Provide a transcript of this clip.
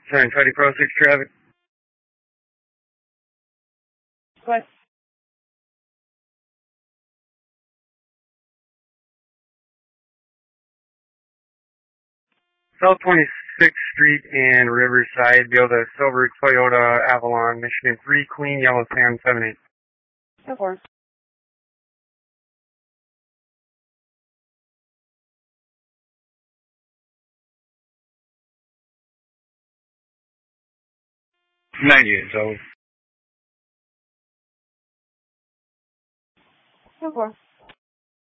Sorry, 30 Pro 6 traffic. What? South 26th Street and Riverside, build a silver Toyota Avalon, Michigan 3, Queen, Yellow Sand 78. Go for it. So Go for it.